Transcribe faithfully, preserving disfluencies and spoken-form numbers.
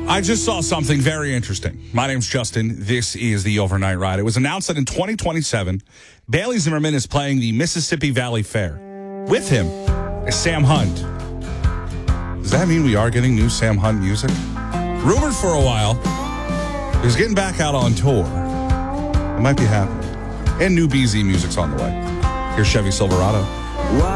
I just saw something very interesting. My name's Justin. This is the Overnight Ride. It was announced that in twenty twenty-seven, Bailey Zimmerman is playing the Mississippi Valley Fair. With him is Sam Hunt. Does that mean we are getting new Sam Hunt music? Rumored for a while. He's getting back out on tour. It might be happening. And new B Z music's on the way. Here's Chevy Silverado.